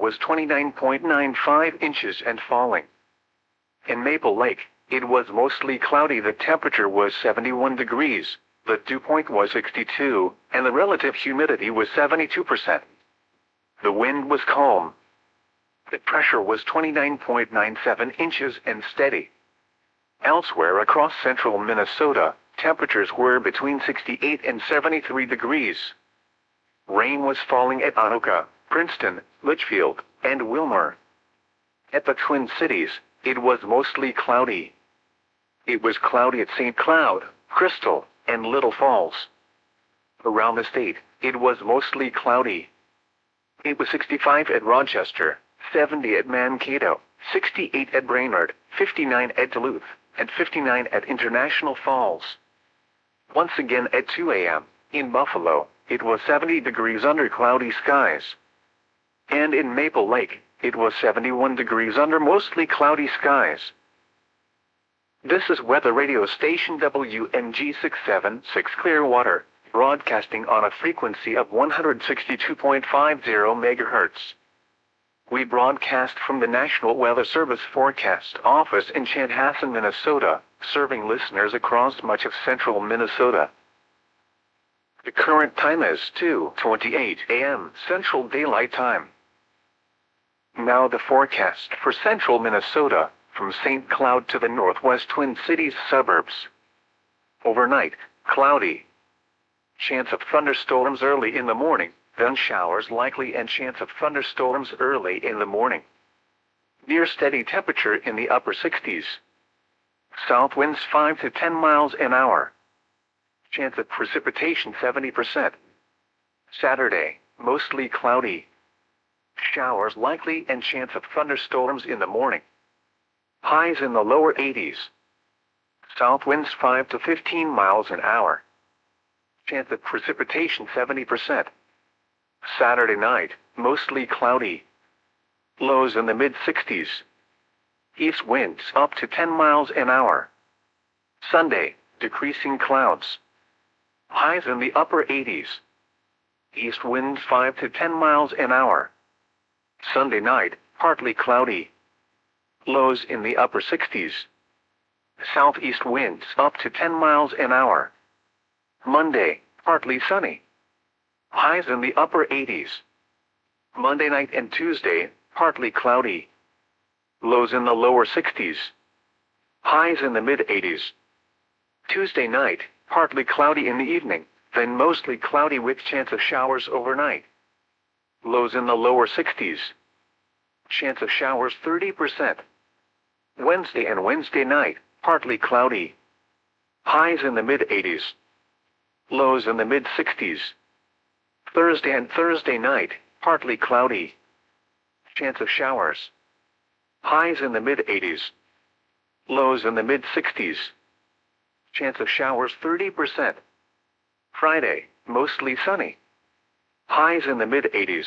was 29.95 inches and falling. In Maple Lake, it was mostly cloudy. The temperature was 71 degrees, the dew point was 62, and the relative humidity was 72%. The wind was calm. The pressure was 29.97 inches and steady. Elsewhere across central Minnesota, temperatures were between 68 and 73 degrees. Rain was falling at Anoka, Princeton, Litchfield, and Wilmer. At the Twin Cities, it was mostly cloudy. It was cloudy at St. Cloud, Crystal, and Little Falls. Around the state, it was mostly cloudy. It was 65 at Rochester, 70 at Mankato, 68 at Brainerd, 59 at Duluth, and 59 at International Falls. Once again at 2 a.m., in Buffalo, it was 70 degrees under cloudy skies. And in Maple Lake, it was 71 degrees under mostly cloudy skies. This is weather radio station WMG 676 Clearwater, broadcasting on a frequency of 162.50 MHz. We broadcast from the National Weather Service Forecast Office in Chanhassen, Minnesota, serving listeners across much of central Minnesota. The current time is 2:28 a.m. Central Daylight Time. Now the forecast for central Minnesota, from St. Cloud to the northwest Twin Cities suburbs. Overnight, cloudy. Chance of thunderstorms early in the morning, then showers likely and chance of thunderstorms early in the morning. Near steady temperature in the upper 60s. South winds 5 to 10 miles an hour. Chance of precipitation 70%. Saturday, mostly cloudy. Showers likely and chance of thunderstorms in the morning. Highs in the lower 80s. South winds 5 to 15 miles an hour. Chance of precipitation 70%. Saturday night, mostly cloudy. Lows in the mid-60s. East winds up to 10 miles an hour. Sunday, decreasing clouds. Highs in the upper 80s. East winds 5 to 10 miles an hour. Sunday night, partly cloudy. Lows in the upper 60s. Southeast winds up to 10 miles an hour. Monday, partly sunny. Highs in the upper 80s. Monday night and Tuesday, partly cloudy. Lows in the lower 60s. Highs in the mid-80s. Tuesday night, partly cloudy in the evening, then mostly cloudy with chance of showers overnight. Lows in the lower 60s. Chance of showers 30%. Wednesday and Wednesday night, partly cloudy. Highs in the mid-80s. Lows in the mid-60s. Thursday and Thursday night, partly cloudy. Chance of showers. Highs in the mid-80s. Lows in the mid-60s. Chance of showers 30%. Friday, mostly sunny. Highs in the mid-80s.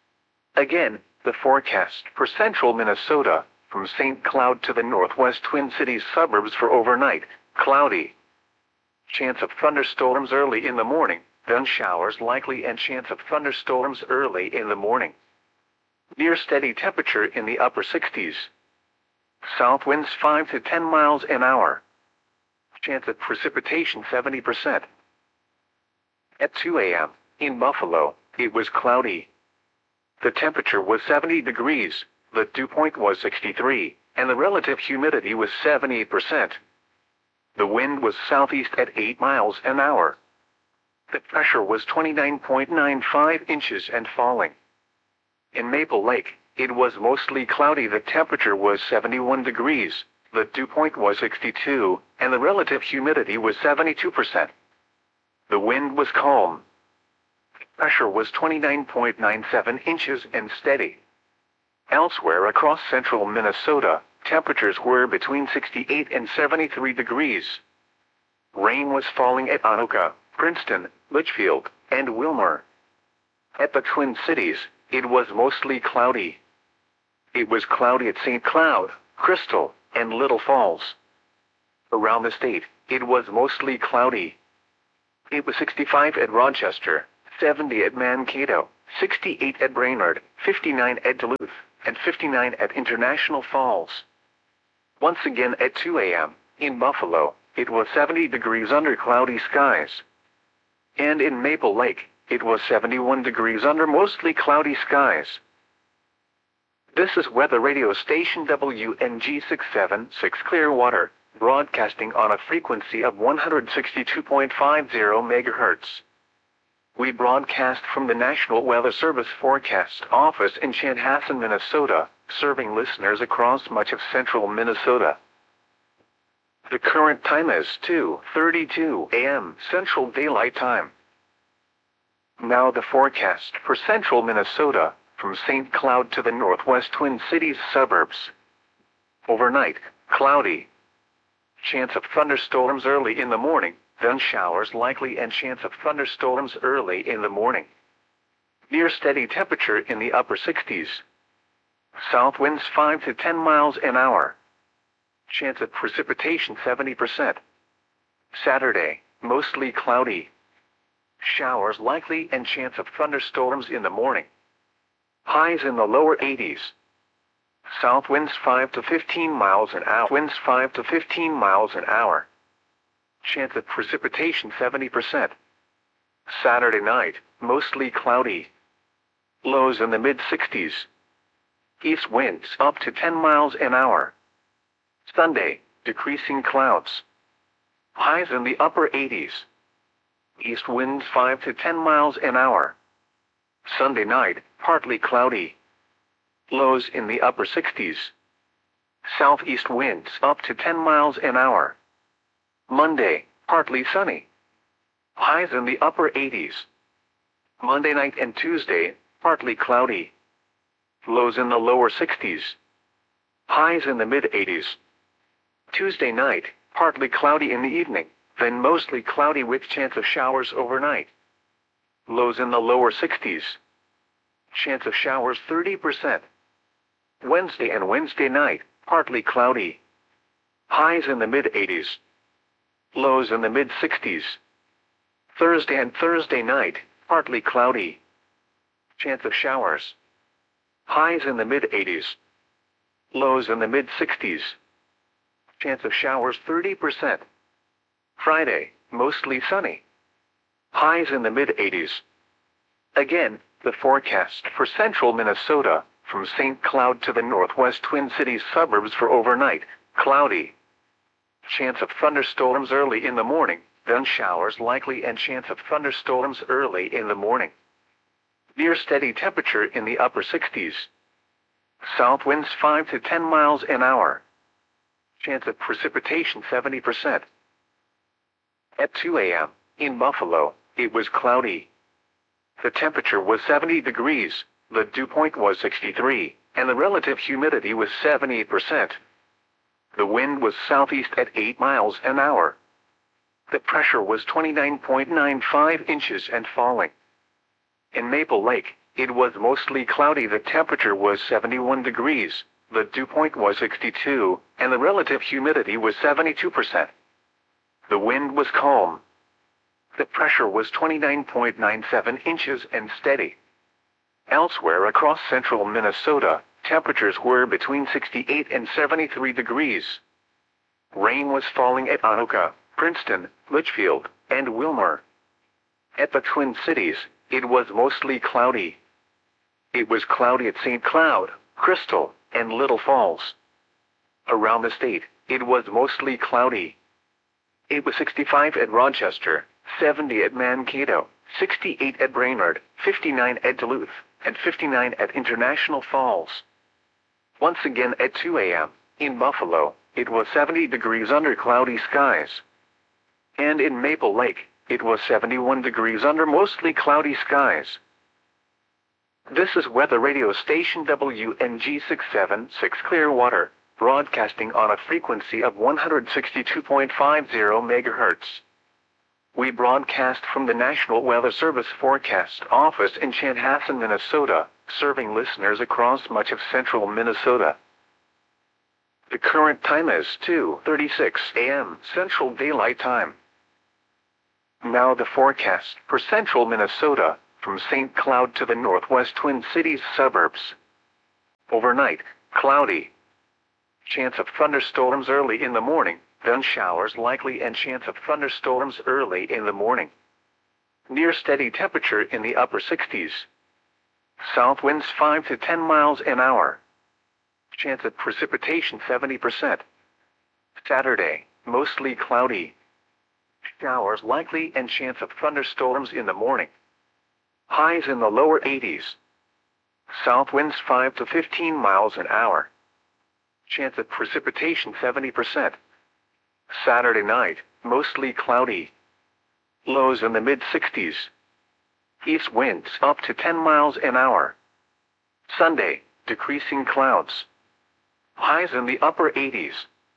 Again, the forecast for central Minnesota, from St. Cloud to the northwest Twin Cities suburbs for overnight, cloudy. Chance of thunderstorms early in the morning, then showers likely and chance of thunderstorms early in the morning. Near steady temperature in the upper 60s. South winds 5 to 10 miles an hour. Chance of precipitation 70%. At 2 a.m., in Buffalo, it was cloudy. The temperature was 70 degrees, the dew point was 63, and the relative humidity was 78%. The wind was southeast at 8 miles an hour. The pressure was 29.95 inches and falling. In Maple Lake, it was mostly cloudy. The temperature was 71 degrees, the dew point was 62, and the relative humidity was 72%. The wind was calm. The pressure was 29.97 inches and steady. Elsewhere across central Minnesota, temperatures were between 68 and 73 degrees. Rain was falling at Anoka, Princeton, Litchfield, and Wilmer. At the Twin Cities, it was mostly cloudy. It was cloudy at St. Cloud, Crystal, and Little Falls. Around the state, it was mostly cloudy. It was 65 at Rochester, 70 at Mankato, 68 at Brainerd, 59 at Duluth, and 59 at International Falls. Once again at 2 a.m., in Buffalo, it was 70 degrees under cloudy skies. And in Maple Lake, it was 71 degrees under mostly cloudy skies. This is weather radio station WNG 676 Clearwater, broadcasting on a frequency of 162.50 MHz. We broadcast from the National Weather Service Forecast Office in Chanhassen, Minnesota, serving listeners across much of central Minnesota. The current time is 2:32 a.m. Central Daylight Time. Now the forecast for central Minnesota, from St. Cloud to the northwest Twin Cities suburbs. Overnight, cloudy. Chance of thunderstorms early in the morning, then showers likely and chance of thunderstorms early in the morning. Near steady temperature in the upper 60s. South winds 5 to 10 miles an hour. Chance of precipitation 70%. Saturday, mostly cloudy. Showers likely and chance of thunderstorms in the morning. Highs in the lower 80s. South winds 5 to 15 miles an hour. Winds 5 to 15 miles an hour. Chance of precipitation 70%. Saturday night, mostly cloudy. Lows in the mid-60s. East winds up to 10 miles an hour. Sunday, decreasing clouds. Highs in the upper 80s. East winds 5 to 10 miles an hour. Sunday night, partly cloudy. Lows in the upper 60s. Southeast winds up to 10 miles an hour. Monday, partly sunny. Highs in the upper 80s. Monday night and Tuesday, partly cloudy. Lows in the lower 60s. Highs in the mid-80s. Tuesday night, partly cloudy in the evening, then mostly cloudy with chance of showers overnight. Lows in the lower 60s. Chance of showers 30%. Wednesday and Wednesday night, partly cloudy. Highs in the mid-80s. Lows in the mid-60s. Thursday and Thursday night, partly cloudy. Chance of showers. Highs in the mid-80s. Lows in the mid-60s. Chance of showers 30%. Friday, mostly sunny. Highs in the mid-80s. Again, the forecast for central Minnesota, from St. Cloud to the northwest Twin Cities suburbs for overnight, cloudy. Chance of thunderstorms early in the morning, then showers likely and chance of thunderstorms early in the morning. Near steady temperature in the upper 60s. South winds 5 to 10 miles an hour. Chance of precipitation 70%. At 2 a.m., in Buffalo, it was cloudy. The temperature was 70 degrees, the dew point was 63, and the relative humidity was 78%. The wind was southeast at 8 miles an hour. The pressure was 29.95 inches and falling. In Maple Lake, it was mostly cloudy. The temperature was 71 degrees, the dew point was 62, and the relative humidity was 72%. The wind was calm. The pressure was 29.97 inches and steady. Elsewhere across central Minnesota, temperatures were between 68 and 73 degrees. Rain was falling at Anoka, Princeton, Litchfield, and Wilmer. At the Twin Cities, it was mostly cloudy. It was cloudy at St. Cloud, Crystal, and Little Falls. Around the state, it was mostly cloudy. It was 65 at Rochester, 70 at Mankato, 68 at Brainerd, 59 at Duluth, and 59 at International Falls. Once again at 2 a.m., in Buffalo, it was 70 degrees under cloudy skies. And in Maple Lake, it was 71 degrees under mostly cloudy skies. This is weather radio station WNG 676 Clearwater, broadcasting on a frequency of 162.50 MHz. We broadcast from the National Weather Service Forecast Office in Chanhassen, Minnesota, serving listeners across much of central Minnesota. The current time is 2:36 a.m. Central Daylight Time. Now the forecast for central Minnesota, from St. Cloud to the northwest Twin Cities suburbs. Overnight, cloudy. Chance of thunderstorms early in the morning, then showers likely and chance of thunderstorms early in the morning. Near steady temperature in the upper 60s. South winds 5 to 10 miles an hour. Chance of precipitation 70%. Saturday, mostly cloudy. Showers likely and chance of thunderstorms in the morning. Highs in the lower 80s. South winds 5 to 15 miles an hour. Chance of precipitation 70%. Saturday night, mostly cloudy. Lows in the mid-60s. East winds up to 10 miles an hour. Sunday, decreasing clouds. Highs in the upper 80s.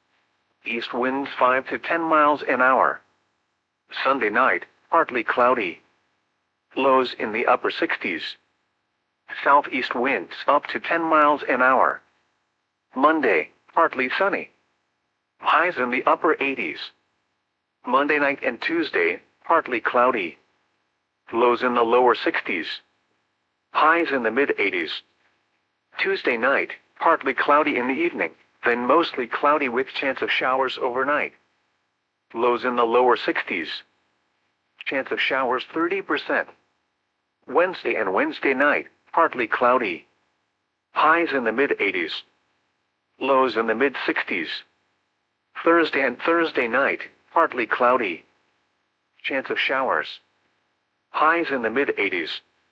East winds 5 to 10 miles an hour. Sunday night, partly cloudy. Lows in the upper 60s. Southeast winds up to 10 miles an hour. Monday, partly sunny. Highs in the upper 80s. Monday night and Tuesday, partly cloudy. Lows in the lower 60s. Highs in the mid-80s. Tuesday night, partly cloudy in the evening, then mostly cloudy with chance of showers overnight. Lows in the lower 60s. Chance of showers 30%. Wednesday and Wednesday night, partly cloudy. Highs in the mid-80s. Lows in the mid-60s. Thursday and Thursday night, partly cloudy. Chance of showers. Highs in the mid-80s.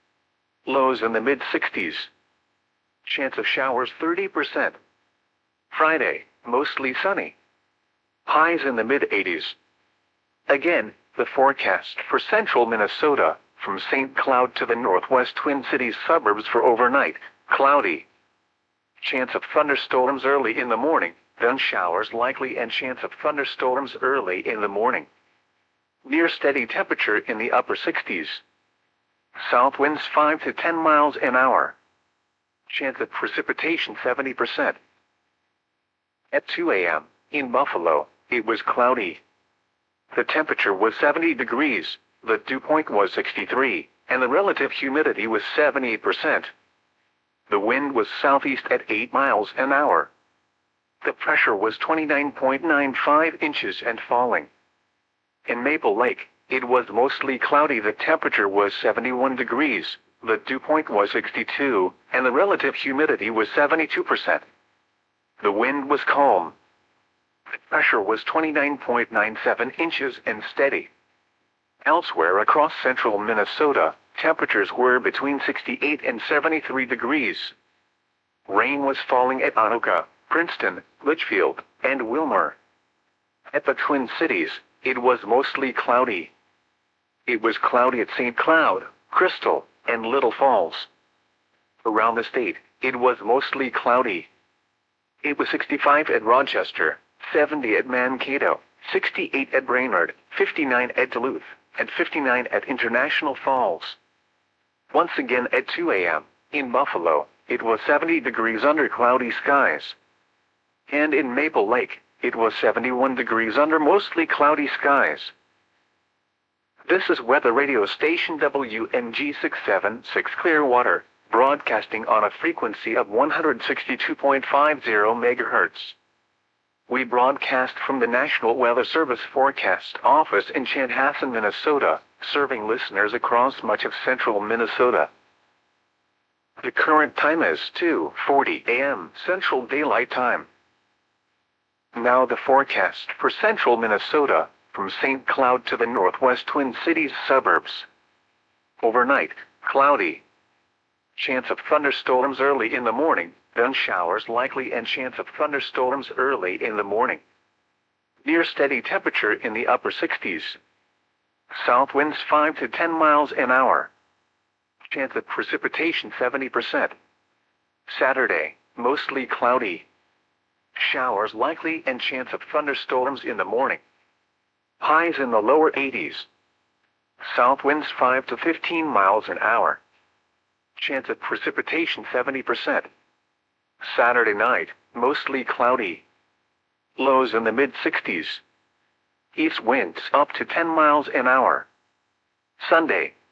Lows in the mid-60s. Chance of showers 30%. Friday, mostly sunny. Highs in the mid-80s. Again, the forecast for central Minnesota, from St. Cloud to the northwest Twin Cities suburbs for overnight, cloudy. Chance of thunderstorms early in the morning, then showers likely and chance of thunderstorms early in the morning. Near steady temperature in the upper 60s. South winds 5 to 10 miles an hour. Chance of precipitation 70%. At 2 a.m., in Buffalo, it was cloudy. The temperature was 70 degrees, the dew point was 63, and the relative humidity was 78%. The wind was southeast at 8 miles an hour. The pressure was 29.95 inches and falling. In Maple Lake, it was mostly cloudy. The temperature was 71 degrees, the dew point was 62, and the relative humidity was 72%. The wind was calm. The pressure was 29.97 inches and steady. Elsewhere across central Minnesota, temperatures were between 68 and 73 degrees. Rain was falling at Anoka, Princeton, Litchfield, and Wilmer. At the Twin Cities, it was mostly cloudy. It was cloudy at St. Cloud, Crystal, and Little Falls. Around the state, it was mostly cloudy. It was 65 at Rochester, 70 at Mankato, 68 at Brainerd, 59 at Duluth, and 59 at International Falls. Once again at 2 a.m., in Buffalo, it was 70 degrees under cloudy skies. And in Maple Lake, it was 71 degrees under mostly cloudy skies. This is weather radio station WMG 676 Clearwater, broadcasting on a frequency of 162.50 MHz. We broadcast from the National Weather Service Forecast Office in Chanhassen, Minnesota, serving listeners across much of central Minnesota. The current time is 2:40 a.m. Central Daylight Time. Now the forecast for central Minnesota, from St. Cloud to the northwest Twin Cities suburbs. Overnight, cloudy. Chance of thunderstorms early in the morning, then showers likely and chance of thunderstorms early in the morning. Near steady temperature in the upper 60s. South winds 5 to 10 miles an hour. Chance of precipitation 70%. Saturday, mostly cloudy. Showers likely and chance of thunderstorms in the morning. Highs in the lower 80s. South winds 5 to 15 miles an hour. Chance of precipitation 70%. Saturday night, mostly cloudy. Lows in the mid-60s. East winds up to 10 miles an hour. Sunday,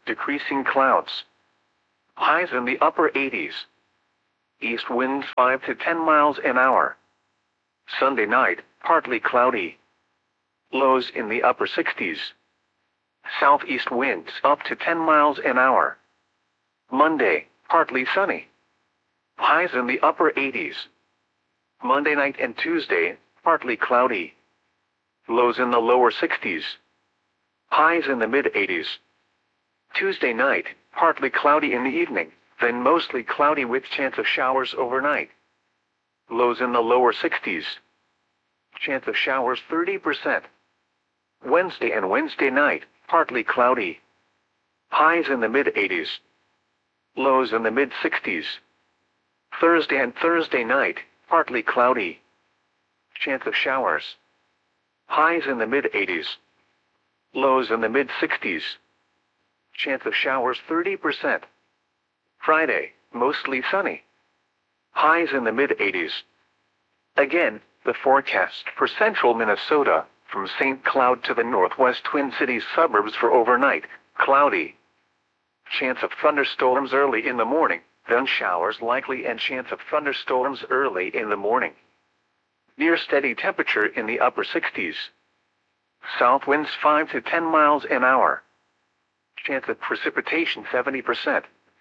decreasing clouds. Highs in the upper 80s. East winds 5 to 10 miles an hour. Sunday night, partly cloudy. Lows in the upper 60s. Southeast winds up to 10 miles an hour. Monday, partly sunny. Highs in the upper 80s. Monday night and Tuesday, partly cloudy. Lows in the lower 60s. Highs in the mid-80s. Tuesday night, partly cloudy in the evening, then mostly cloudy with chance of showers overnight. Lows in the lower 60s. Chance of showers 30%. Wednesday and Wednesday night, partly cloudy. Highs in the mid-80s. Lows in the mid-60s. Thursday and Thursday night, partly cloudy. Chance of showers. Highs in the mid-80s. Lows in the mid-60s. Chance of showers 30%. Friday, mostly sunny. Highs in the mid-80s. Again, the forecast for central Minnesota, from St. Cloud to the northwest Twin Cities suburbs for overnight, cloudy. Chance of thunderstorms early in the morning, then showers likely and chance of thunderstorms early in the morning. Near steady temperature in the upper 60s. South winds 5 to 10 miles an hour. Chance of precipitation 70%.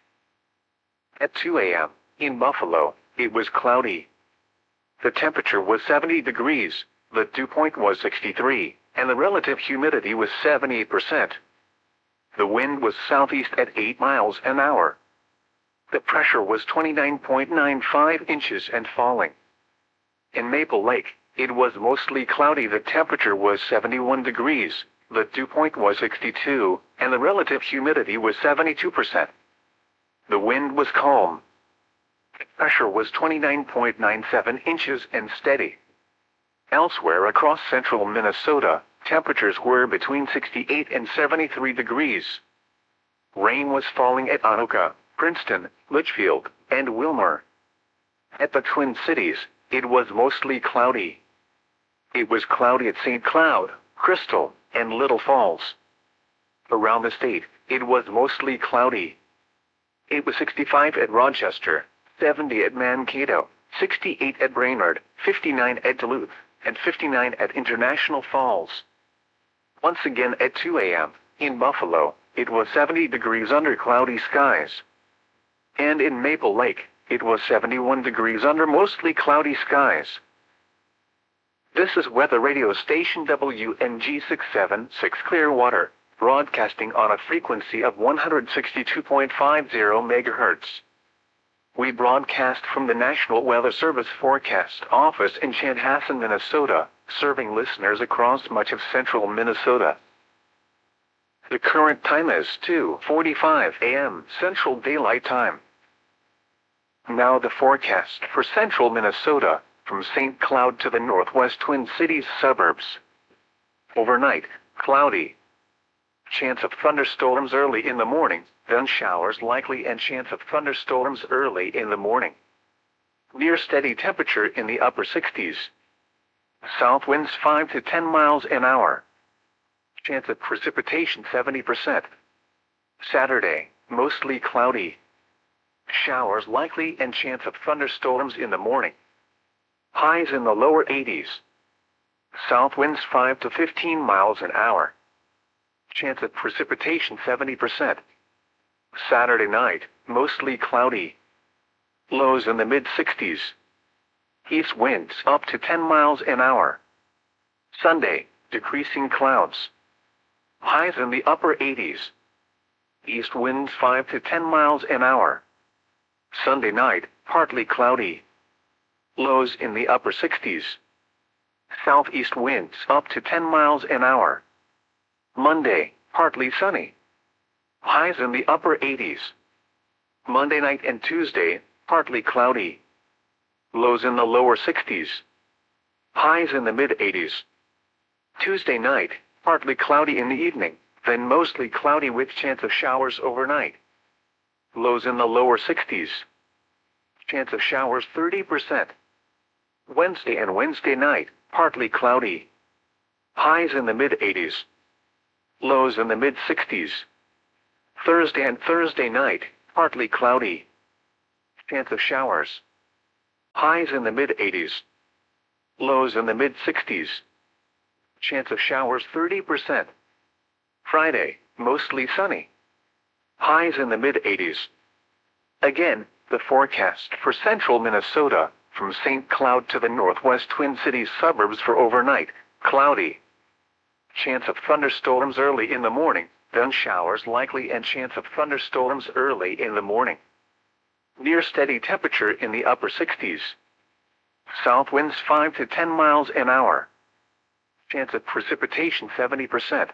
At 2 a.m., in Buffalo, it was cloudy. The temperature was 70 degrees, the dew point was 63, and the relative humidity was 78%. The wind was southeast at 8 miles an hour. The pressure was 29.95 inches and falling. In Maple Lake, it was mostly cloudy. The temperature was 71 degrees, the dew point was 62, and the relative humidity was 72%. The wind was calm. The pressure was 29.97 inches and steady. Elsewhere across central Minnesota, temperatures were between 68 and 73 degrees. Rain was falling at Anoka, Princeton, Litchfield, and Wilmer. At the Twin Cities, it was mostly cloudy. It was cloudy at St. Cloud, Crystal, and Little Falls. Around the state, it was mostly cloudy. It was 65 at Rochester, 70 at Mankato, 68 at Brainerd, 59 at Duluth, and 59 at International Falls. Once again at 2 a.m., in Buffalo, it was 70 degrees under cloudy skies. And in Maple Lake, it was 71 degrees under mostly cloudy skies. This is weather radio station WNG 676 Clearwater, broadcasting on a frequency of 162.50 MHz. We broadcast from the National Weather Service Forecast Office in Chanhassen, Minnesota, serving listeners across much of central Minnesota. The current time is 2:45 a.m. Central Daylight Time. Now the forecast for central Minnesota, from St. Cloud to the northwest Twin Cities suburbs. Overnight, cloudy. Chance of thunderstorms early in the morning, then showers likely and chance of thunderstorms early in the morning. Near steady temperature in the upper 60s. South winds 5 to 10 miles an hour. Chance of precipitation 70%. Saturday, mostly cloudy. Showers likely and chance of thunderstorms in the morning. Highs in the lower 80s. South winds 5 to 15 miles an hour. Chance of precipitation 70%. Saturday night, mostly cloudy. Lows in the mid-60s. East winds up to 10 miles an hour. Sunday, decreasing clouds. Highs in the upper 80s. East winds 5 to 10 miles an hour. Sunday night, partly cloudy. Lows in the upper 60s. Southeast winds up to 10 miles an hour. Monday, partly sunny. Highs in the upper 80s. Monday night and Tuesday, partly cloudy. Lows in the lower 60s. Highs in the mid-80s. Tuesday night, partly cloudy in the evening, then mostly cloudy with chance of showers overnight. Lows in the lower 60s. Chance of showers 30%. Wednesday and Wednesday night, partly cloudy. Highs in the mid-80s. Lows in the mid-60s. Thursday and Thursday night, partly cloudy. Chance of showers. Highs in the mid-80s. Lows in the mid-60s. Chance of showers 30%. Friday, mostly sunny. Highs in the mid-80s. Again, the forecast for central Minnesota, from St. Cloud to the northwest Twin Cities suburbs for overnight, cloudy. Chance of thunderstorms early in the morning, then showers likely and chance of thunderstorms early in the morning. Near steady temperature in the upper 60s. South winds 5 to 10 miles an hour. Chance of precipitation 70%.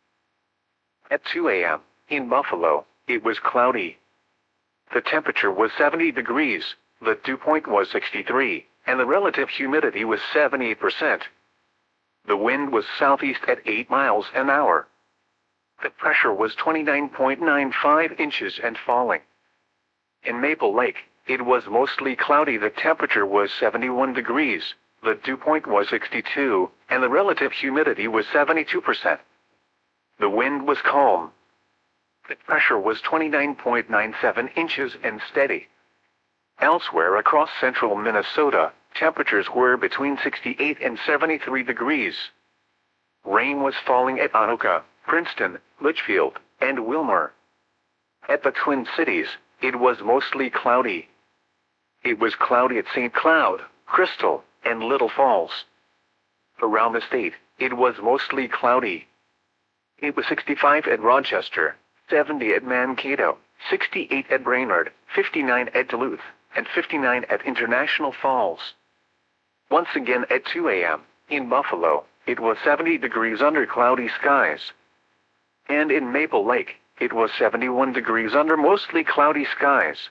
At 2 a.m., in Buffalo, it was cloudy. The temperature was 70 degrees, the dew point was 63, and the relative humidity was 70%. The wind was southeast at 8 miles an hour. The pressure was 29.95 inches and falling. In Maple Lake, it was mostly cloudy. The temperature was 71 degrees, the dew point was 62, and the relative humidity was 72%. The wind was calm. The pressure was 29.97 inches and steady. Elsewhere across central Minnesota, temperatures were between 68 and 73 degrees. Rain was falling at Anoka, Princeton, Litchfield, and Wilmer. At the Twin Cities, it was mostly cloudy. It was cloudy at St. Cloud, Crystal, and Little Falls. Around the state, it was mostly cloudy. It was 65 at Rochester, 70 at Mankato, 68 at Brainerd, 59 at Duluth, and 59 at International Falls. Once again at 2 a.m., in Buffalo, it was 70 degrees under cloudy skies. And in Maple Lake, it was 71 degrees under mostly cloudy skies.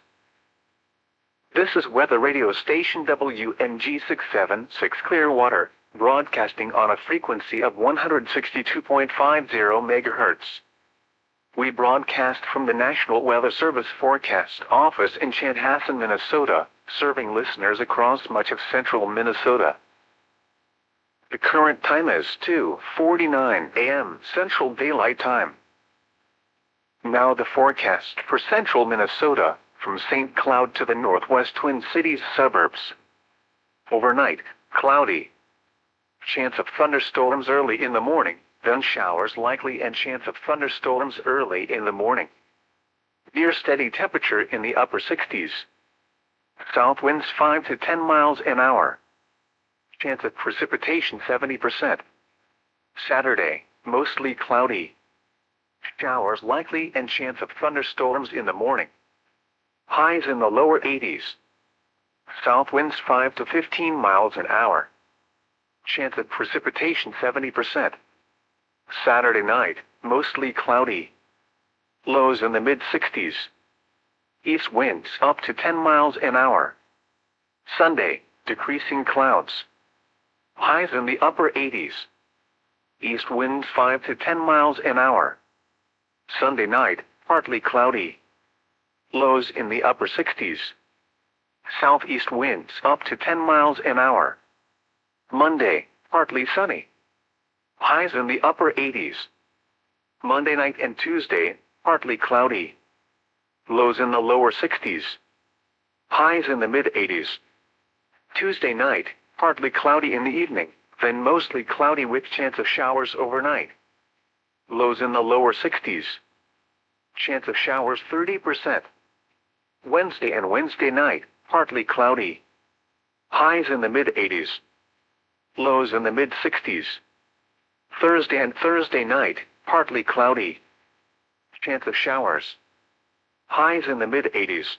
This is weather radio station WNG 676 Clearwater, broadcasting on a frequency of 162.50 MHz. We broadcast from the National Weather Service Forecast Office in Chanhassen, Minnesota, serving listeners across much of central Minnesota. The current time is 2:49 a.m. Central Daylight Time. Now the forecast for central Minnesota, from St. Cloud to the northwest Twin Cities suburbs. Overnight, cloudy. Chance of thunderstorms early in the morning, then showers likely and chance of thunderstorms early in the morning. Near steady temperature in the upper 60s. South winds 5 to 10 miles an hour. Chance of precipitation 70%. Saturday, mostly cloudy. Showers likely and chance of thunderstorms in the morning. Highs in the lower 80s. South winds 5 to 15 miles an hour. Chance of precipitation 70%. Saturday night, mostly cloudy. Lows in the mid-60s. East winds up to 10 miles an hour. Sunday, decreasing clouds. Highs in the upper 80s. East winds 5 to 10 miles an hour. Sunday night, partly cloudy. Lows in the upper 60s. Southeast winds up to 10 miles an hour. Monday, partly sunny. Highs in the upper 80s. Monday night and Tuesday, partly cloudy. Lows in the lower 60s. Highs in the mid-80s. Tuesday night, partly cloudy in the evening, then mostly cloudy with chance of showers overnight. Lows in the lower 60s. Chance of showers 30%. Wednesday and Wednesday night, partly cloudy. Highs in the mid-80s. Lows in the mid-60s. Thursday and Thursday night, partly cloudy. Chance of showers. Highs in the mid-80s.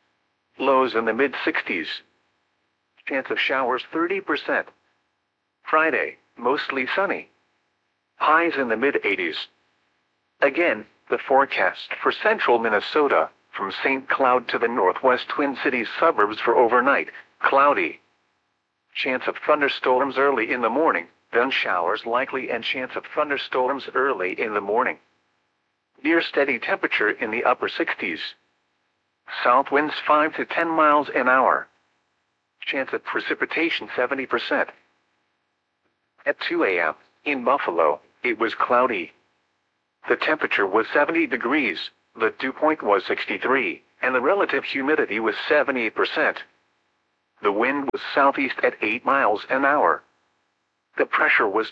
Lows in the mid-60s. Chance of showers 30%. Friday, mostly sunny. Highs in the mid-80s. Again, the forecast for central Minnesota, from St. Cloud to the northwest Twin Cities suburbs for overnight, cloudy. Chance of thunderstorms early in the morning, then showers likely and chance of thunderstorms early in the morning. Near steady temperature in the upper 60s. South winds 5 to 10 miles an hour. Chance of precipitation 70%. At 2 a.m., in Buffalo, it was cloudy. The temperature was 70 degrees, the dew point was 63, and the relative humidity was 78%. The wind was southeast at 8 miles an hour. The pressure was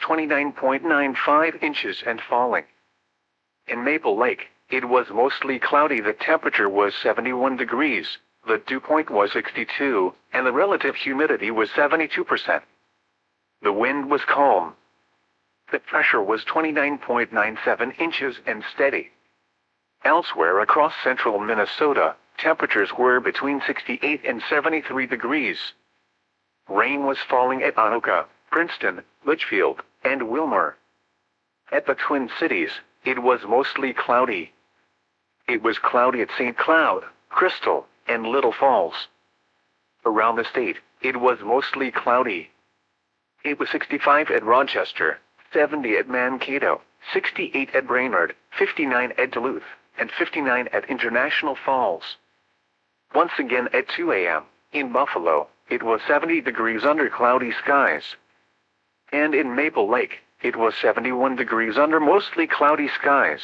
29.95 inches and falling. In Maple Lake, it was mostly cloudy. The temperature was 71 degrees, the dew point was 62, and the relative humidity was 72%. The wind was calm. The pressure was 29.97 inches and steady. Elsewhere across central Minnesota, temperatures were between 68 and 73 degrees. Rain was falling at Anoka, Princeton, Litchfield, and Wilmer. At the Twin Cities, it was mostly cloudy. It was cloudy at St. Cloud, Crystal, and Little Falls. Around the state, it was mostly cloudy. It was 65 at Rochester, 70 at Mankato, 68 at Brainerd, 59 at Duluth, and 59 at International Falls. Once again at 2 a.m., in Buffalo, it was 70 degrees under cloudy skies. And in Maple Lake, it was 71 degrees under mostly cloudy skies.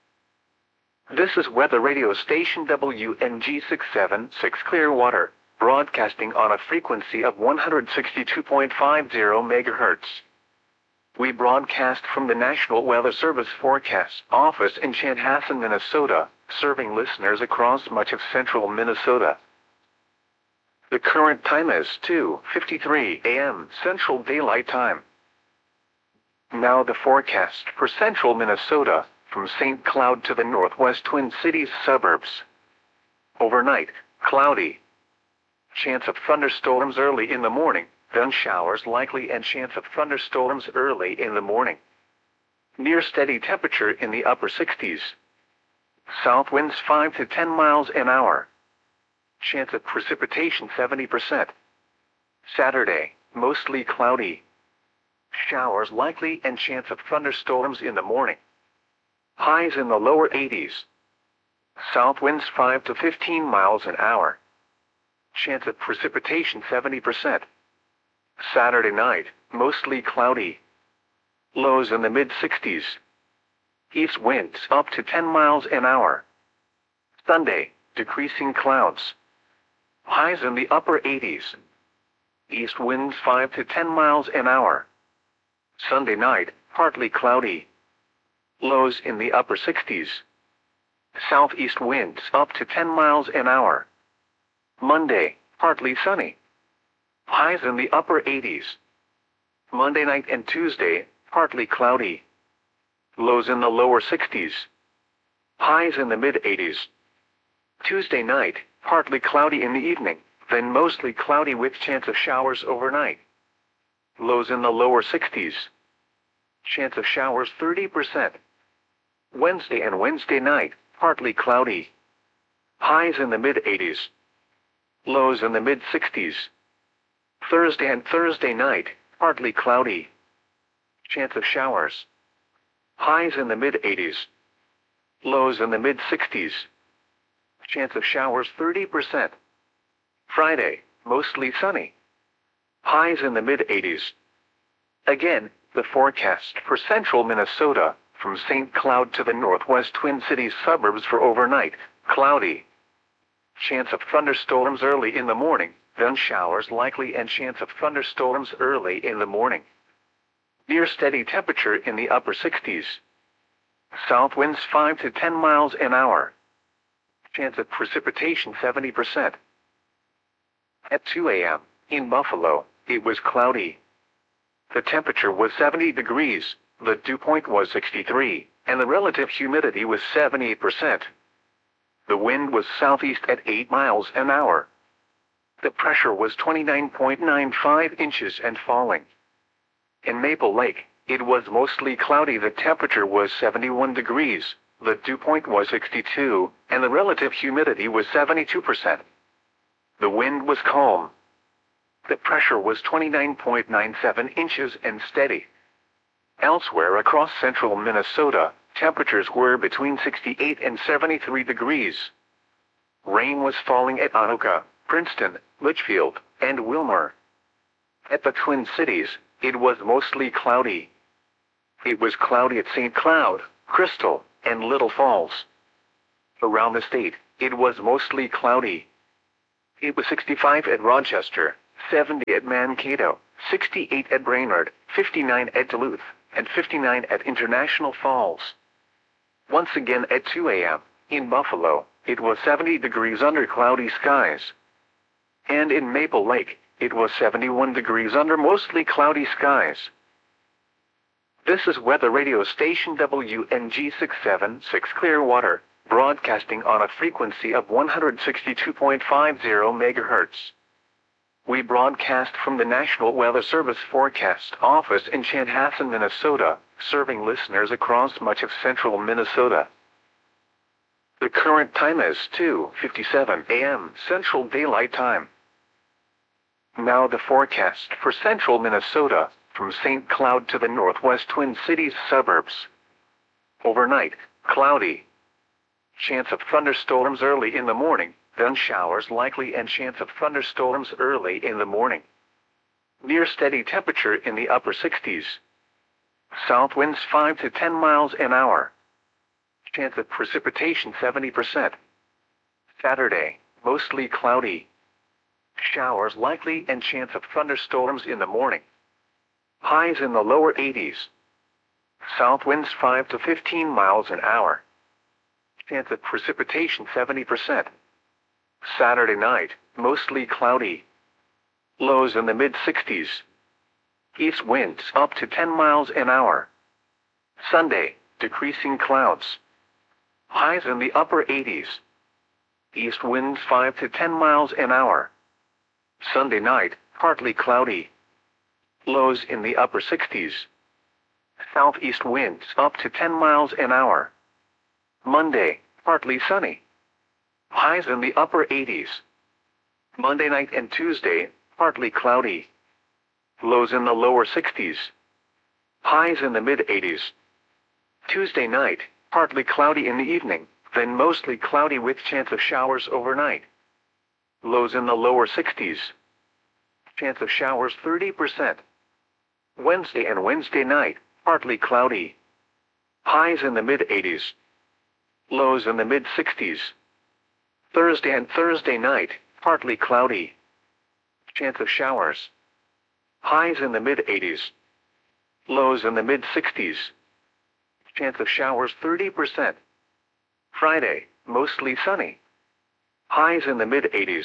This is weather radio station WNG 676 Clearwater, broadcasting on a frequency of 162.50 MHz. We broadcast from the National Weather Service Forecast Office in Chanhassen, Minnesota, serving listeners across much of central Minnesota. The current time is 2:53 a.m. Central Daylight Time. Now the forecast for central Minnesota, from St. Cloud to the northwest Twin Cities suburbs. Overnight, cloudy. Chance of thunderstorms early in the morning, then showers likely and chance of thunderstorms early in the morning. Near steady temperature in the upper 60s. South winds 5 to 10 miles an hour. Chance of precipitation 70%. Saturday, mostly cloudy. Showers likely and chance of thunderstorms in the morning. Highs in the lower 80s. South winds 5 to 15 miles an hour. Chance of precipitation 70%. Saturday night, mostly cloudy. Lows in the mid-60s. East winds up to 10 miles an hour. Sunday, decreasing clouds. Highs in the upper 80s. East winds 5 to 10 miles an hour. Sunday night, partly cloudy. Lows in the upper 60s. Southeast winds up to 10 miles an hour. Monday, partly sunny. Highs in the upper 80s. Monday night and Tuesday, partly cloudy. Lows in the lower 60s. Highs in the mid-80s. Tuesday night, partly cloudy in the evening, then mostly cloudy with chance of showers overnight. Lows in the lower 60s. Chance of showers 30%. Wednesday and Wednesday night, partly cloudy. Highs in the mid-80s. Lows in the mid-60s. Thursday and Thursday night, partly cloudy. Chance of showers. Highs in the mid-80s. Lows in the mid-60s. Chance of showers 30%. Friday, mostly sunny. Highs in the mid-80s. Again, the forecast for central Minnesota, from St. Cloud to the northwest Twin Cities suburbs for overnight, cloudy. Chance of thunderstorms early in the morning, then showers likely and chance of thunderstorms early in the morning. Near steady temperature in the upper 60s. South winds 5 to 10 miles an hour. Chance of precipitation 70%. At 2 a.m., in Buffalo, it was cloudy. The temperature was 70 degrees, the dew point was 63, and the relative humidity was 78%. The wind was southeast at 8 miles an hour. The pressure was 29.95 inches and falling. In Maple Lake, it was mostly cloudy. The temperature was 71 degrees, the dew point was 62, and the relative humidity was 72%. The wind was calm. The pressure was 29.97 inches and steady. Elsewhere across central Minnesota, temperatures were between 68 and 73 degrees. Rain was falling at Anoka, Princeton, Litchfield, and Wilmer. At the Twin Cities, it was mostly cloudy. It was cloudy at St. Cloud, Crystal, and Little Falls. Around the state, it was mostly cloudy. It was 65 at Rochester, 70 at Mankato, 68 at Brainerd, 59 at Duluth, and 59 at International Falls. Once again at 2 a.m., in Buffalo, it was 70 degrees under cloudy skies. And in Maple Lake, it was 71 degrees under mostly cloudy skies. This is weather radio station WNG 676 Clearwater, broadcasting on a frequency of 162.50 MHz. We broadcast from the National Weather Service Forecast Office in Chanhassen, Minnesota, serving listeners across much of central Minnesota. The current time is 2:57 a.m. Central Daylight Time. Now the forecast for central Minnesota, from St. Cloud to the northwest Twin Cities suburbs. Overnight, cloudy. Chance of thunderstorms early in the morning, then showers likely and chance of thunderstorms early in the morning. Near steady temperature in the upper 60s. South winds 5 to 10 miles an hour. Chance of precipitation 70%. Saturday, mostly cloudy. Showers likely and chance of thunderstorms in the morning. Highs in the lower 80s. South winds 5 to 15 miles an hour. Chance of precipitation 70%. Saturday night, mostly cloudy. Lows in the mid-60s. East winds up to 10 miles an hour. Sunday, decreasing clouds. Highs in the upper 80s. East winds 5 to 10 miles an hour. Sunday night, partly cloudy. Lows in the upper 60s. Southeast winds up to 10 miles an hour. Monday, partly sunny. Highs in the upper 80s. Monday night and Tuesday, partly cloudy. Lows in the lower 60s. Highs in the mid-80s. Tuesday night, partly cloudy in the evening, then mostly cloudy with chance of showers overnight. Lows in the lower 60s. Chance of showers 30%. Wednesday and Wednesday night, partly cloudy. Highs in the mid-80s. Lows in the mid-60s. Thursday and Thursday night, partly cloudy. Chance of showers. Highs in the mid-80s. Lows in the mid-60s. Chance of showers 30%. Friday, mostly sunny. Highs in the mid-80s.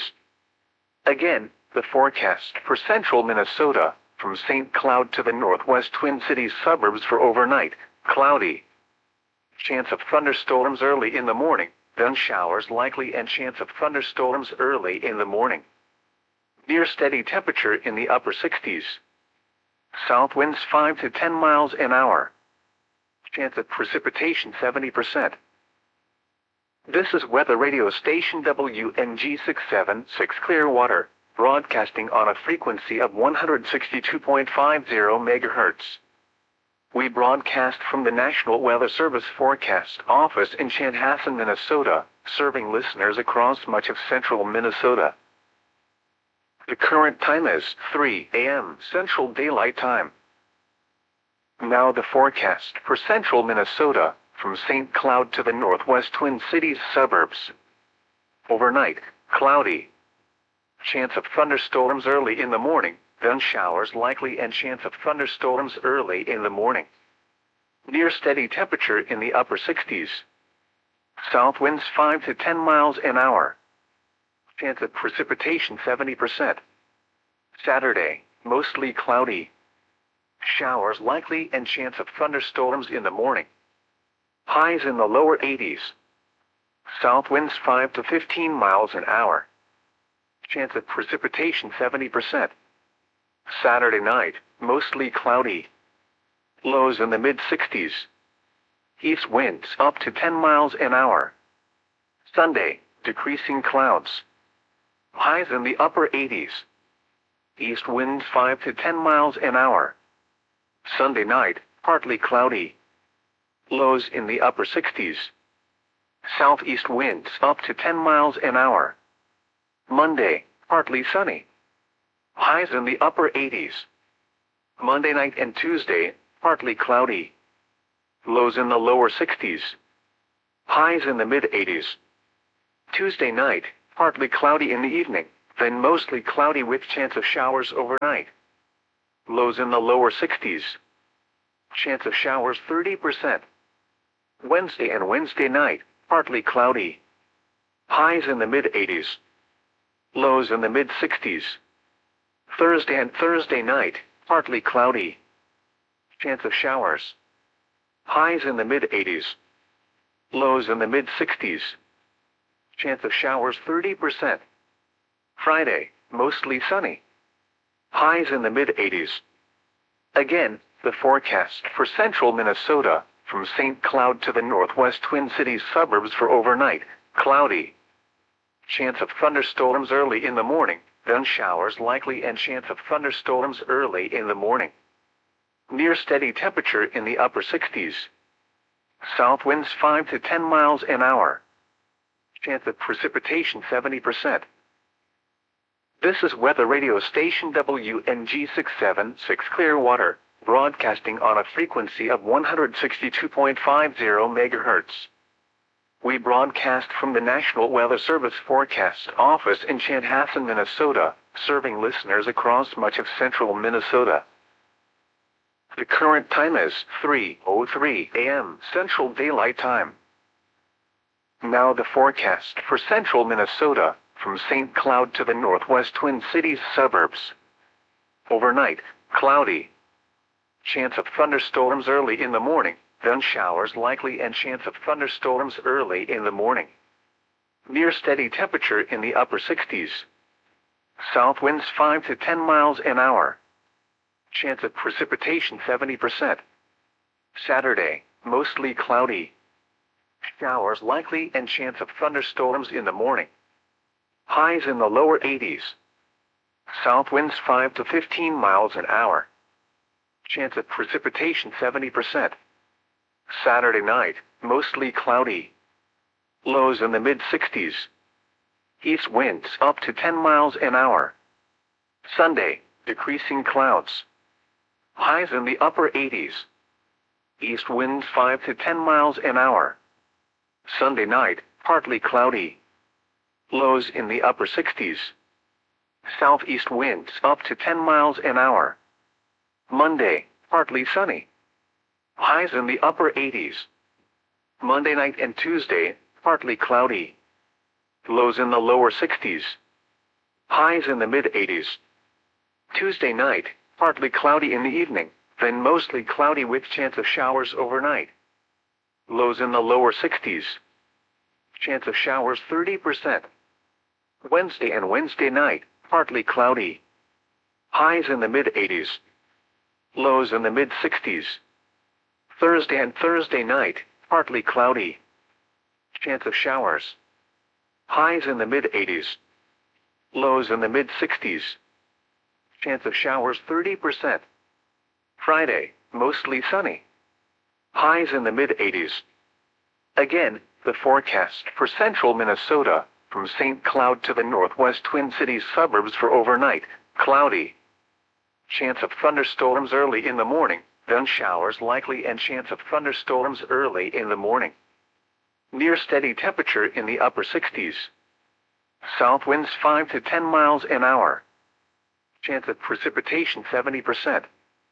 Again, the forecast for central Minnesota, from St. Cloud to the northwest Twin Cities suburbs for overnight, cloudy. Chance of thunderstorms early in the morning, then showers likely and chance of thunderstorms early in the morning. Near steady temperature in the upper 60s. South winds 5 to 10 miles an hour. Chance of precipitation 70%. This is weather radio station WNG 676 Clearwater, broadcasting on a frequency of 162.50 MHz. We broadcast from the National Weather Service Forecast Office in Chanhassen, Minnesota, serving listeners across much of central Minnesota. The current time is 3 a.m. Central Daylight Time. Now the forecast for central Minnesota, from St. Cloud to the northwest Twin Cities suburbs. Overnight, cloudy. Chance of thunderstorms early in the morning, then showers likely and chance of thunderstorms early in the morning. Near steady temperature in the upper 60s. South winds 5 to 10 miles an hour. Chance of precipitation 70%. Saturday, mostly cloudy. Showers likely and chance of thunderstorms in the morning. Highs in the lower 80s. South winds 5 to 15 miles an hour. Chance of precipitation 70%. Saturday night, mostly cloudy. Lows in the mid-60s. East winds up to 10 miles an hour. Sunday, decreasing clouds. Highs in the upper 80s. East winds 5 to 10 miles an hour. Sunday night, partly cloudy. Lows in the upper 60s. Southeast winds up to 10 miles an hour. Monday, partly sunny. Highs in the upper 80s. Monday night and Tuesday, partly cloudy. Lows in the lower 60s. Highs in the mid-80s. Tuesday night, partly cloudy in the evening, then mostly cloudy with chance of showers overnight. Lows in the lower 60s. Chance of showers 30%. Wednesday and Wednesday night, partly cloudy. Highs in the mid-80s. Lows in the mid-60s. Thursday and Thursday night, partly cloudy. Chance of showers. Highs in the mid-80s. Lows in the mid-60s. Chance of showers 30%. Friday, mostly sunny. Highs in the mid-80s. Again, the forecast for central Minnesota, from St. Cloud to the northwest Twin Cities suburbs for overnight, cloudy. Chance of thunderstorms early in the morning, then showers likely and chance of thunderstorms early in the morning. Near steady temperature in the upper 60s. South winds 5 to 10 miles an hour. Chance of precipitation 70%. This is weather radio station WNG 676 Clearwater, broadcasting on a frequency of 162.50 MHz. We broadcast from the National Weather Service Forecast Office in Chanhassen, Minnesota, serving listeners across much of central Minnesota. The current time is 3:03 a.m. Central Daylight Time. Now the forecast for central Minnesota, from St. Cloud to the northwest Twin Cities suburbs. Overnight, cloudy. Chance of thunderstorms early in the morning, then showers likely and chance of thunderstorms early in the morning. Near steady temperature in the upper 60s. South winds 5 to 10 miles an hour. Chance of precipitation 70%. Saturday, mostly cloudy. Showers likely and chance of thunderstorms in the morning. Highs in the lower 80s. South winds 5 to 15 miles an hour. Chance of precipitation 70%. Saturday night, mostly cloudy. Lows in the mid-60s. East winds up to 10 miles an hour. Sunday, decreasing clouds. Highs in the upper 80s. East winds 5 to 10 miles an hour. Sunday night, partly cloudy. Lows in the upper 60s. Southeast winds up to 10 miles an hour. Monday, partly sunny. Highs in the upper 80s. Monday night and Tuesday, partly cloudy. Lows in the lower 60s. Highs in the mid-80s. Tuesday night, partly cloudy in the evening, then mostly cloudy with chance of showers overnight. Lows in the lower 60s. Chance of showers 30%. Wednesday and Wednesday night, partly cloudy. Highs in the mid-80s. Lows in the mid-60s. Thursday and Thursday night, partly cloudy. Chance of showers. Highs in the mid-80s. Lows in the mid-60s. Chance of showers 30%. Friday, mostly sunny. Highs in the mid-80s. Again, the forecast for central Minnesota, from St. Cloud to the northwest Twin Cities suburbs for overnight, cloudy. Chance of thunderstorms early in the morning, then showers likely and chance of thunderstorms early in the morning. Near steady temperature in the upper 60s. South winds 5 to 10 miles an hour. Chance of precipitation 70%.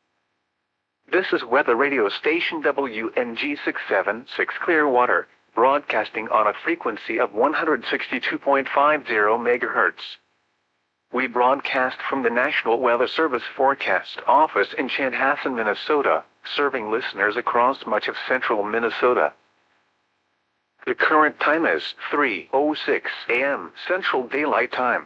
This is weather radio station WNG 676 Clearwater, broadcasting on a frequency of 162.50 MHz. We broadcast from the National Weather Service Forecast Office in Chanhassen, Minnesota, serving listeners across much of central Minnesota. The current time is 3:06 a.m. Central Daylight Time.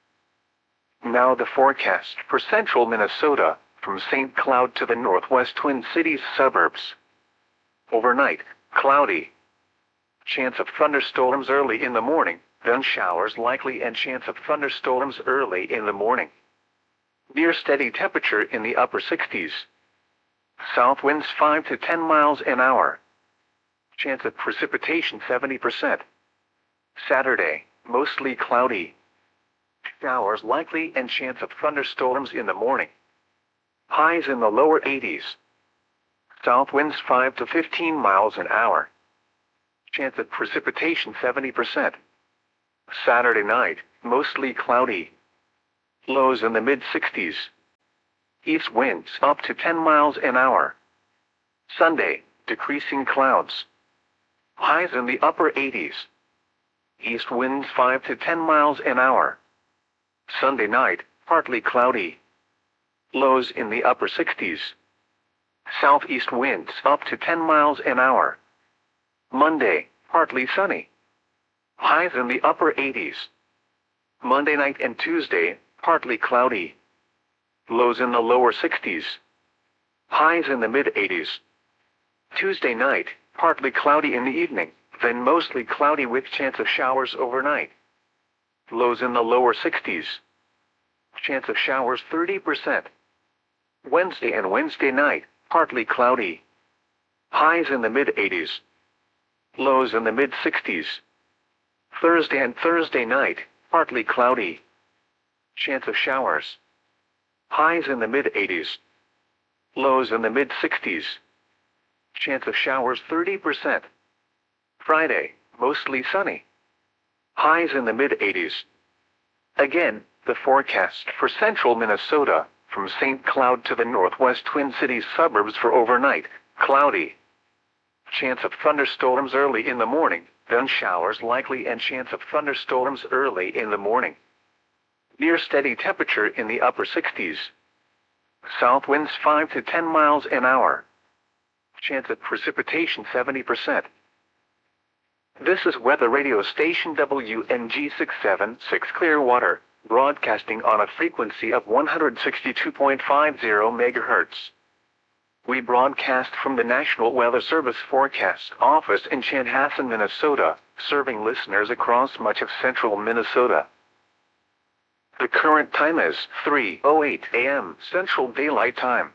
Now the forecast for central Minnesota, from St. Cloud to the northwest Twin Cities suburbs. Overnight, cloudy. Chance of thunderstorms early in the morning, then showers likely and chance of thunderstorms early in the morning. Near steady temperature in the upper 60s. South winds 5 to 10 miles an hour. Chance of precipitation 70%. Saturday, mostly cloudy. Showers likely and chance of thunderstorms in the morning. Highs in the lower 80s. South winds 5 to 15 miles an hour. Chance of precipitation 70%. Saturday night, mostly cloudy. Lows in the mid-60s. East winds up to 10 miles an hour. Sunday, decreasing clouds. Highs in the upper 80s. East winds 5 to 10 miles an hour. Sunday night, partly cloudy. Lows in the upper 60s. Southeast winds up to 10 miles an hour. Monday, partly sunny. Highs in the upper 80s. Monday night and Tuesday, partly cloudy. Lows in the lower 60s. Highs in the mid-80s. Tuesday night, partly cloudy in the evening, then mostly cloudy with chance of showers overnight. Lows in the lower 60s. Chance of showers 30%. Wednesday and Wednesday night, partly cloudy. Highs in the mid-80s. Lows in the mid-60s. Thursday and Thursday night, partly cloudy. Chance of showers. Highs in the mid-80s. Lows in the mid-60s. Chance of showers 30%. Friday, mostly sunny. Highs in the mid-80s. Again, the forecast for central Minnesota, from St. Cloud to the northwest Twin Cities suburbs for overnight, cloudy. Chance of thunderstorms early in the morning, then showers likely and chance of thunderstorms early in the morning. Near steady temperature in the upper 60s. South winds 5 to 10 miles an hour. Chance of precipitation 70%. This is weather radio station WNG 676 Clearwater, broadcasting on a frequency of 162.50 MHz. We broadcast from the National Weather Service Forecast Office in Chanhassen, Minnesota, serving listeners across much of central Minnesota. The current time is 3:08 a.m. Central Daylight Time.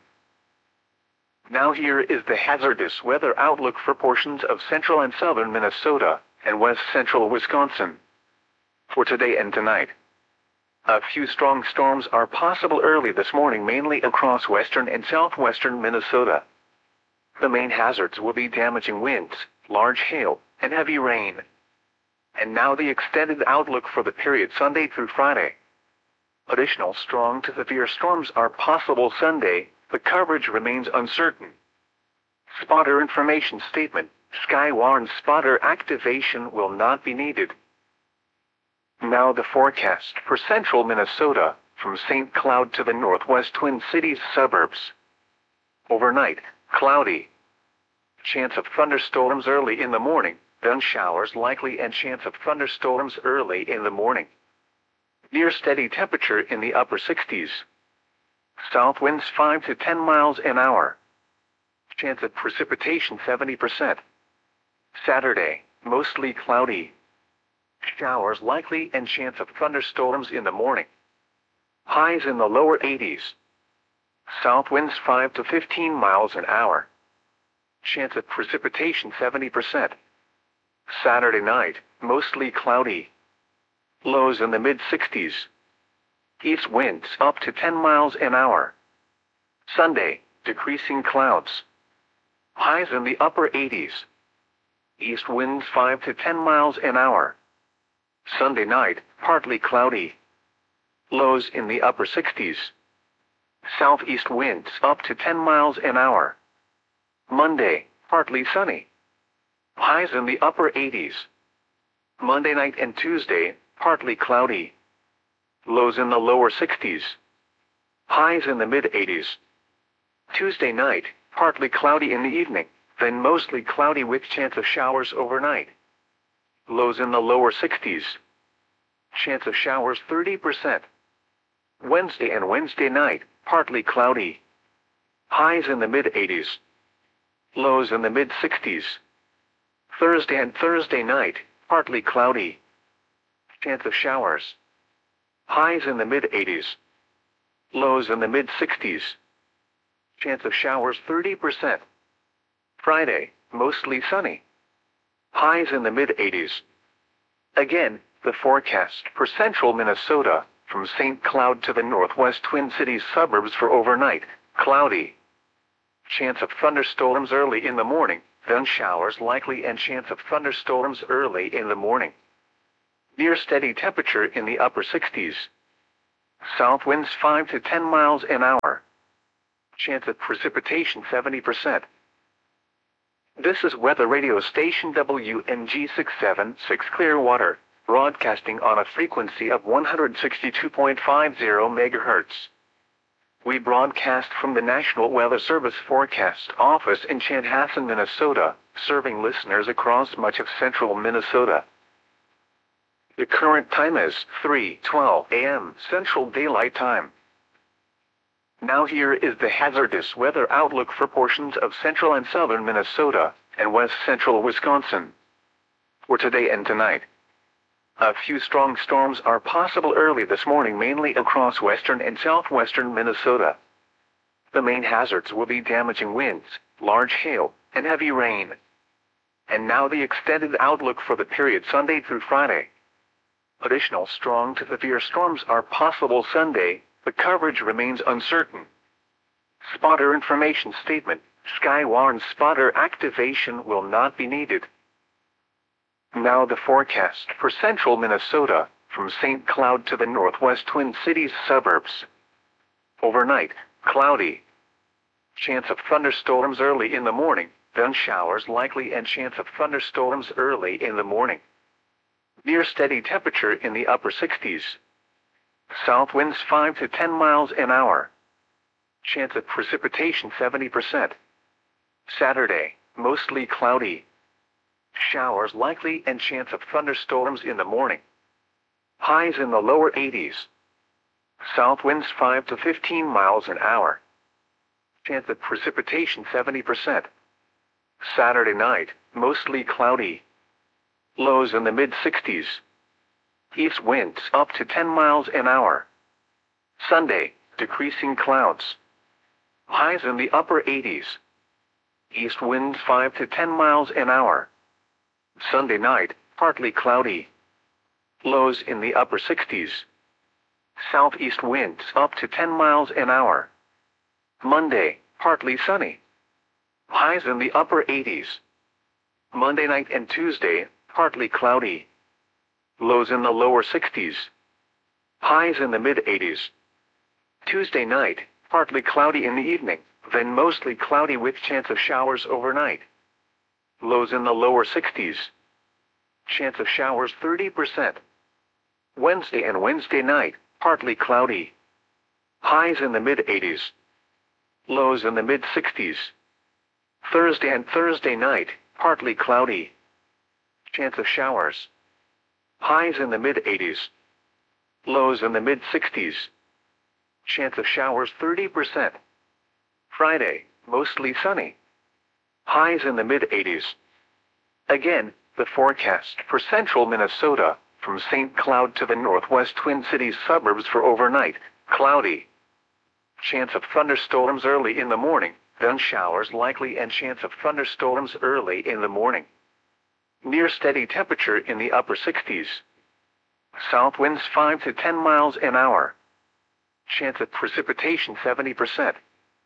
Now here is the hazardous weather outlook for portions of central and southern Minnesota and west central Wisconsin. For today and tonight, a few strong storms are possible early this morning, mainly across western and southwestern Minnesota. The main hazards will be damaging winds, large hail, and heavy rain. And now the extended outlook for the period Sunday through Friday. Additional strong to severe storms are possible Sunday. The coverage remains uncertain. Spotter information statement: Skywarn spotter activation will not be needed. Now the forecast for central Minnesota, from St. Cloud to the northwest Twin Cities suburbs. Overnight, cloudy. Chance of thunderstorms early in the morning, then showers likely and chance of thunderstorms early in the morning. Near steady temperature in the upper 60s. South winds 5 to 10 miles an hour. Chance of precipitation 70%. Saturday, mostly cloudy. Showers likely and chance of thunderstorms in the morning. Highs in the lower 80s. South winds 5 to 15 miles an hour. Chance of precipitation 70%. Saturday night, mostly cloudy. Lows in the mid-60s. East winds up to 10 miles an hour. Sunday, decreasing clouds. Highs in the upper 80s. East winds 5 to 10 miles an hour. Sunday night, partly cloudy. Lows in the upper 60s. Southeast winds up to 10 miles an hour. Monday, partly sunny. Highs in the upper 80s. Monday night and Tuesday, partly cloudy. Lows in the lower 60s. Highs in the mid-80s. Tuesday night, partly cloudy in the evening, then mostly cloudy with chance of showers overnight. Lows in the lower 60s. Chance of showers 30%. Wednesday and Wednesday night, partly cloudy. Highs in the mid-80s. Lows in the mid-60s. Thursday and Thursday night, partly cloudy. Chance of showers. Highs in the mid-80s. Lows in the mid-60s. Chance of showers 30%. Friday, mostly sunny. Highs in the mid-80s. Again, the forecast for central Minnesota, from St. Cloud to the northwest Twin Cities suburbs for overnight, cloudy. Chance of thunderstorms early in the morning, then showers likely and chance of thunderstorms early in the morning. Near steady temperature in the upper 60s. South winds 5 to 10 miles an hour. Chance of precipitation 70%. This is weather radio station WNG 676 Clearwater, broadcasting on a frequency of 162.50 MHz. We broadcast from the National Weather Service Forecast Office in Chanhassen, Minnesota, serving listeners across much of central Minnesota. The current time is 3:12 a.m. Central Daylight Time. Now here is the hazardous weather outlook for portions of central and southern Minnesota and west central Wisconsin. For today and tonight, a few strong storms are possible early this morning, mainly across western and southwestern Minnesota. The main hazards will be damaging winds, large hail, and heavy rain. And now the extended outlook for the period Sunday through Friday. Additional strong to severe storms are possible Sunday. The coverage remains uncertain. Spotter information statement. Skywarn spotter activation will not be needed. Now the forecast for central Minnesota, from St. Cloud to the northwest Twin Cities suburbs. Overnight, cloudy. Chance of thunderstorms early in the morning, then showers likely and chance of thunderstorms early in the morning. Near steady temperature in the upper 60s. South winds 5 to 10 miles an hour. Chance of precipitation 70%. Saturday, mostly cloudy. Showers likely and chance of thunderstorms in the morning. Highs in the lower 80s. South winds 5 to 15 miles an hour. Chance of precipitation 70%. Saturday night, mostly cloudy. Lows in the mid-60s. East winds up to 10 miles an hour. Sunday, decreasing clouds. Highs in the upper 80s. East winds 5 to 10 miles an hour. Sunday night, partly cloudy. Lows in the upper 60s. Southeast winds up to 10 miles an hour. Monday, partly sunny. Highs in the upper 80s. Monday night and Tuesday, partly cloudy. Lows in the lower 60s. Highs in the mid-80s. Tuesday night, partly cloudy in the evening, then mostly cloudy with chance of showers overnight. Lows in the lower 60s. Chance of showers 30%. Wednesday and Wednesday night, partly cloudy. Highs in the mid-80s. Lows in the mid-60s. Thursday and Thursday night, partly cloudy. Chance of showers. Highs in the mid-80s. Lows in the mid-60s. Chance of showers 30%. Friday, mostly sunny. Highs in the mid-80s. Again, the forecast for central Minnesota, from St. Cloud to the northwest Twin Cities suburbs for overnight, cloudy. Chance of thunderstorms early in the morning, then showers likely and chance of thunderstorms early in the morning. Near steady temperature in the upper 60s. South winds 5 to 10 miles an hour. Chance of precipitation 70%.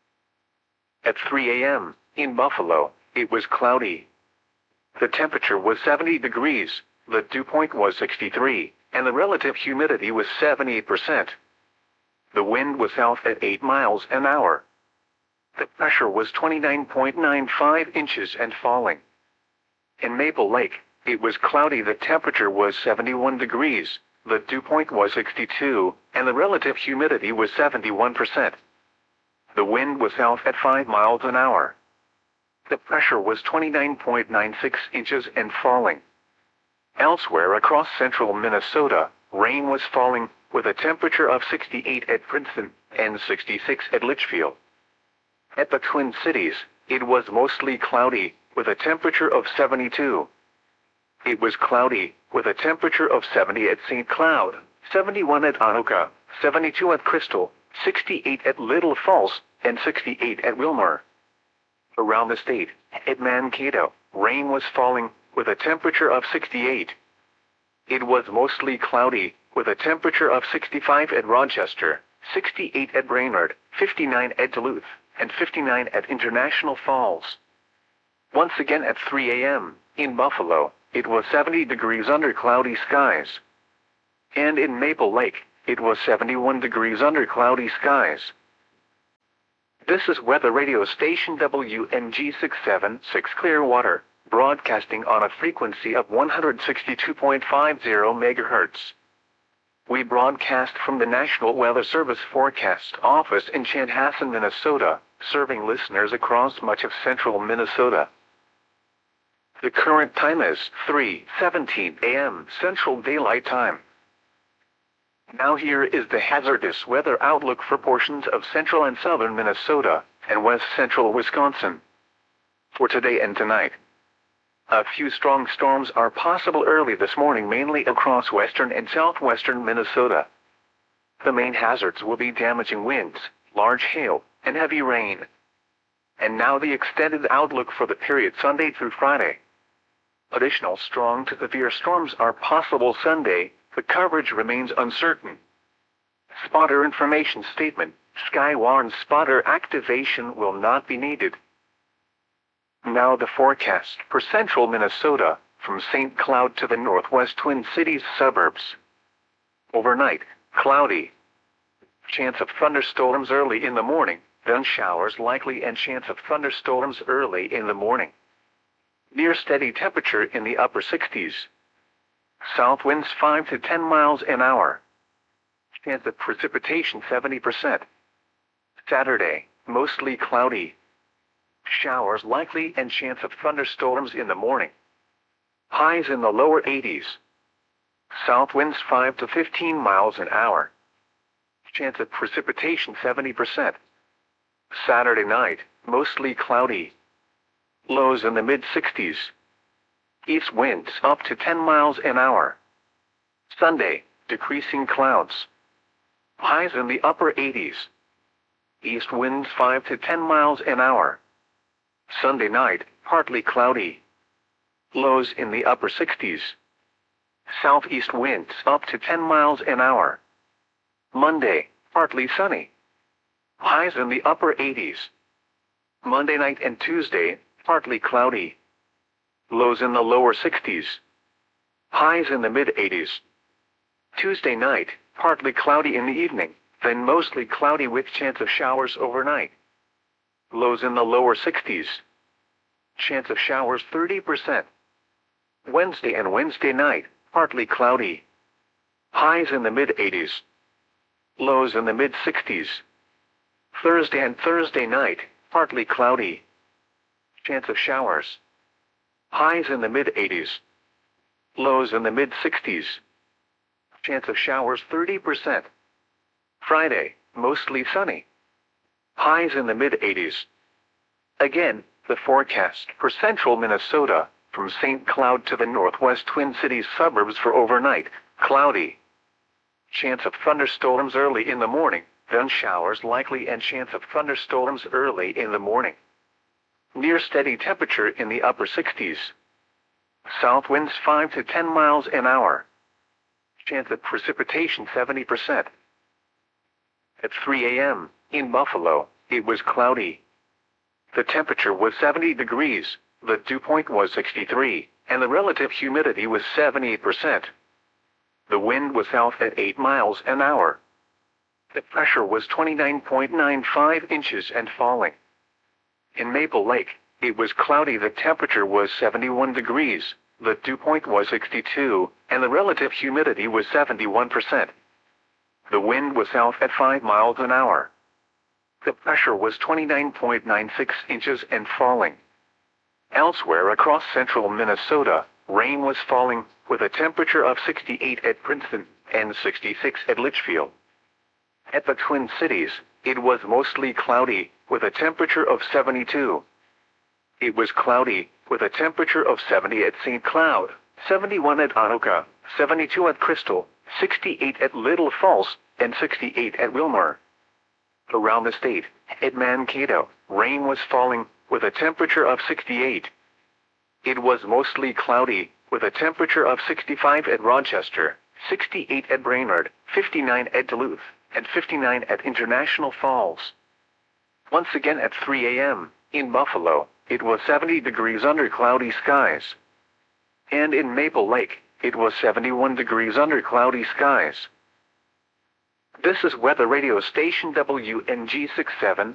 At 3 a.m., in Buffalo, it was cloudy. The temperature was 70 degrees, the dew point was 63, and the relative humidity was 78%. The wind was south at 8 miles an hour. The pressure was 29.95 inches and falling. In Maple Lake, it was cloudy. The temperature was 71 degrees, the dew point was 62, and the relative humidity was 71%. The wind was south at 5 miles an hour. The pressure was 29.96 inches and falling. Elsewhere across central Minnesota, rain was falling, with a temperature of 68 at Princeton and 66 at Litchfield. At the Twin Cities, it was mostly cloudy, with a temperature of 72. It was cloudy, with a temperature of 70 at St. Cloud, 71 at Anoka, 72 at Crystal, 68 at Little Falls, and 68 at Wilmer. Around the state, at Mankato, rain was falling, with a temperature of 68. It was mostly cloudy, with a temperature of 65 at Rochester, 68 at Brainerd, 59 at Duluth, and 59 at International Falls. Once again at 3 a.m., in Buffalo, it was 70 degrees under cloudy skies. And in Maple Lake, it was 71 degrees under cloudy skies. This is weather radio station WNG 676 Clearwater, broadcasting on a frequency of 162.50 MHz. We broadcast from the National Weather Service Forecast Office in Chanhassen, Minnesota, serving listeners across much of central Minnesota. The current time is 3:17 a.m. Central Daylight Time. Now here is the hazardous weather outlook for portions of central and southern Minnesota and west central Wisconsin. For today and tonight, a few strong storms are possible early this morning, mainly across western and southwestern Minnesota. The main hazards will be damaging winds, large hail, and heavy rain. And now the extended outlook for the period Sunday through Friday. Additional strong to severe storms are possible Sunday. The coverage remains uncertain. Spotter information statement: Skywarn spotter activation will not be needed. Now the forecast for central Minnesota, from St. Cloud to the northwest Twin Cities suburbs. Overnight, cloudy. Chance of thunderstorms early in the morning, then showers likely and chance of thunderstorms early in the morning. Near steady temperature in the upper 60s. South winds 5 to 10 miles an hour. Chance of precipitation 70%. Saturday, mostly cloudy. Showers likely and chance of thunderstorms in the morning. Highs in the lower 80s. South winds 5 to 15 miles an hour. Chance of precipitation 70%. Saturday night, mostly cloudy. Lows in the mid-60s. East winds up to 10 miles an hour. Sunday, decreasing clouds. Highs in the upper 80s. East winds 5 to 10 miles an hour. Sunday night, partly cloudy. Lows in the upper 60s. Southeast winds up to 10 miles an hour. Monday, partly sunny. Highs in the upper 80s. Monday night and Tuesday, partly cloudy. Lows in the lower 60s. Highs in the mid-80s. Tuesday night, partly cloudy in the evening, then mostly cloudy with chance of showers overnight. Lows in the lower 60s. Chance of showers 30%. Wednesday and Wednesday night, partly cloudy. Highs in the mid-80s. Lows in the mid-60s. Thursday and Thursday night, partly cloudy. Chance of showers. Highs in the mid-80s. Lows in the mid-60s. Chance of showers 30%. Friday, mostly sunny. Highs in the mid-80s. Again, the forecast for central Minnesota, from St. Cloud to the northwest Twin Cities suburbs for overnight, cloudy. Chance of thunderstorms early in the morning, then showers likely and chance of thunderstorms early in the morning. Near steady temperature in the upper 60s. South winds 5 to 10 miles an hour. Chance of precipitation 70%. At 3 a.m., in Buffalo, it was cloudy. The temperature was 70 degrees, the dew point was 63, and the relative humidity was 78%. The wind was south at 8 miles an hour. The pressure was 29.95 inches and falling. In Maple Lake, it was cloudy. The temperature was 71 degrees, the dew point was 62, and the relative humidity was 71%. The wind was south at 5 miles an hour. The pressure was 29.96 inches and falling. Elsewhere across central Minnesota, rain was falling, with a temperature of 68 at Princeton and 66 at Litchfield. At the Twin Cities, it was mostly cloudy, with a temperature of 72. It was cloudy, with a temperature of 70 at St. Cloud, 71 at Anoka, 72 at Crystal, 68 at Little Falls, and 68 at Wilmer. Around the state, at Mankato, rain was falling, with a temperature of 68. It was mostly cloudy, with a temperature of 65 at Rochester, 68 at Brainerd, 59 at Duluth, and 59 at International Falls. Once again at 3 a.m., in Buffalo, it was 70 degrees under cloudy skies. And in Maple Lake, It was 71 degrees under cloudy skies. This is weather radio station WNG 67,